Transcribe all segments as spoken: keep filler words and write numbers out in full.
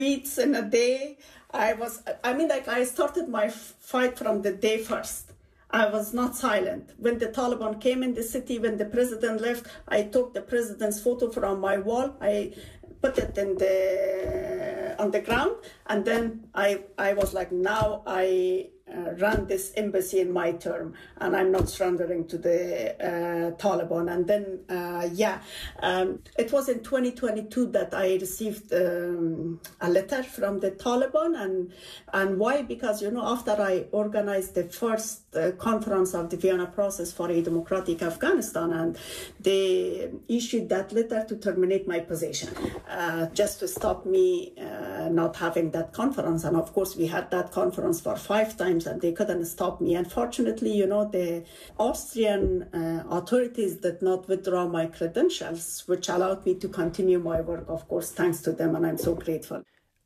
tweets in a day. I was, I mean, like I started my fight from the day first. I was not silent. When the Taliban came in the city, when the president left, I took the president's photo from my wall. I put it in the on the ground, and then I I was like, now I uh, run this embassy in my term, and I'm not surrendering to the uh, Taliban. And then uh, yeah, um, it was in twenty twenty-two that I received um, a letter from the Taliban, and and why? Because you know, after I organized the first uh, conference of the Vienna Process for a Democratic Afghanistan, and they issued that letter to terminate my position, uh, just to stop me uh, not having that conference. And of course, we had that conference for five times, and they couldn't stop me. Unfortunately, you know, the Austrian uh, authorities did not withdraw my credentials, which allowed me to continue my work, of course, thanks to them, and I'm so grateful.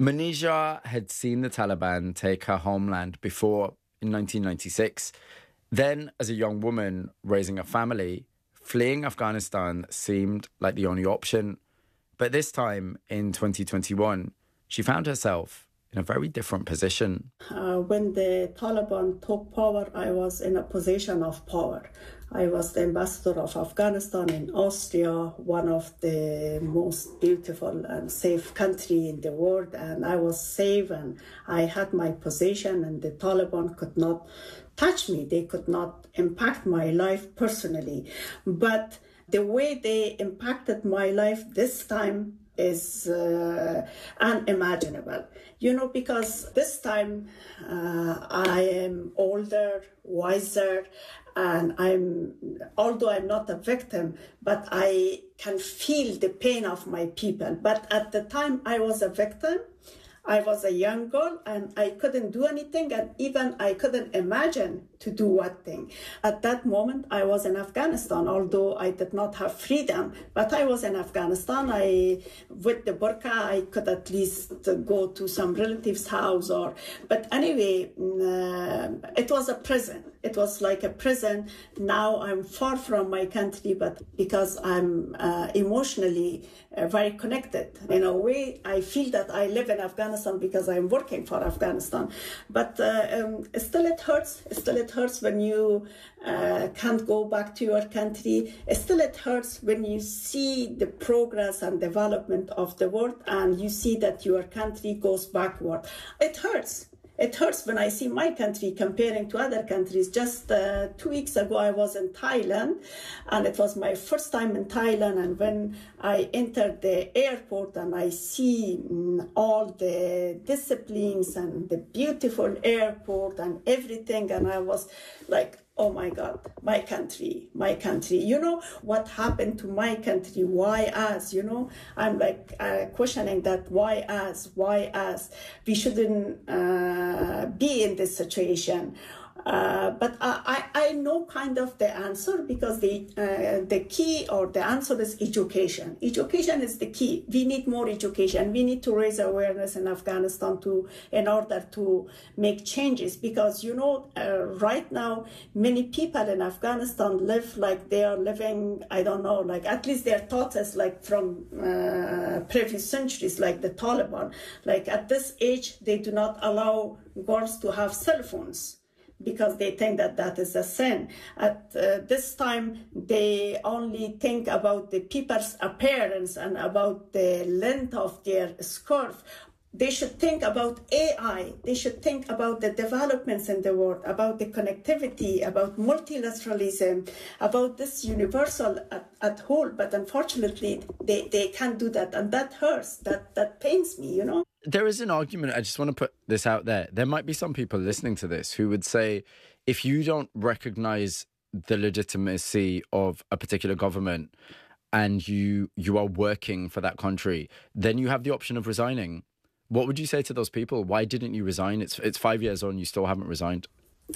Munija had seen the Taliban take her homeland before in nineteen ninety-six. Then, as a young woman raising a family, fleeing Afghanistan seemed like the only option. But this time, in twenty twenty-one, she found herself in a very different position. Uh, when the Taliban took power, I was in a position of power. I was the ambassador of Afghanistan in Austria, one of the most beautiful and safe country in the world, and I was safe and I had my position, and the Taliban could not touch me. They could not impact my life personally. But the way they impacted my life this time is uh, unimaginable, you know, because this time uh, I am older, wiser, and I'm, although I'm not a victim, but I can feel the pain of my people. But at the time I was a victim, I was a young girl and I couldn't do anything, and even I couldn't imagine to do what thing. At that moment, I was in Afghanistan, although I did not have freedom, but I was in Afghanistan. I, with the burqa, I could at least go to some relative's house or, but anyway, uh, it was a prison. It was like a prison. Now I'm far from my country, but because I'm uh, emotionally uh, very connected. In a way, I feel that I live in Afghanistan because I'm working for Afghanistan. But uh, um, still it hurts. Still it hurts when you uh, can't go back to your country. Still it hurts when you see the progress and development of the world and you see that your country goes backward. It hurts. It hurts when I see my country comparing to other countries. Just uh, two weeks ago, I was in Thailand, and it was my first time in Thailand. And when I entered the airport and I see mm, all the disciplines and the beautiful airport and everything, and I was like, oh my God, my country, my country. You know, what happened to my country? Why us? You know, I'm like uh, questioning that. Why us? Why us? We shouldn't uh, be in this situation. Uh, but I, I know kind of the answer, because the uh, the key or the answer is education. Education is the key. We need more education. We need to raise awareness in Afghanistan to in order to make changes, because you know uh, right now many people in Afghanistan live like they are living, I don't know, like at least their thoughts is like from uh, previous centuries, like the Taliban. Like at this age, they do not allow girls to have cell phones, because they think that that is a sin. At uh, this time, they only think about the people's appearance and about the length of their skirt. They should think about A I. They should think about the developments in the world, about the connectivity, about multilateralism, about this universal at, at whole. But unfortunately, they, they can't do that. And that hurts. That, that pains me, you know? There is an argument, I just want to put this out there. There might be some people listening to this who would say, if you don't recognize the legitimacy of a particular government and you you are working for that country, then you have the option of resigning. What would you say to those people? Why didn't you resign? It's it's five years on, you still haven't resigned.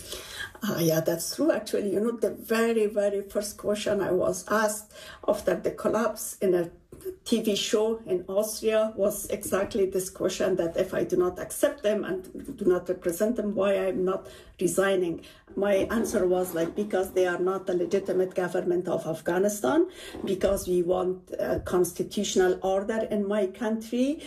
Uh, yeah, that's true, actually. You know, the very, very first question I was asked after the collapse in a T V show in Austria was exactly this question, that if I do not accept them and do not represent them, why I'm not resigning. My answer was like, because they are not the legitimate government of Afghanistan, because we want a constitutional order in my country,